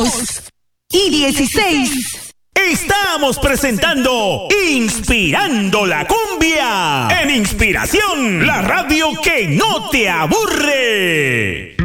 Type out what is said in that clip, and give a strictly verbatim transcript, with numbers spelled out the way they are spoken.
dos y dieciséis. Estamos presentando Inspirando la Cumbia en Inspiración, la radio que no te aburre.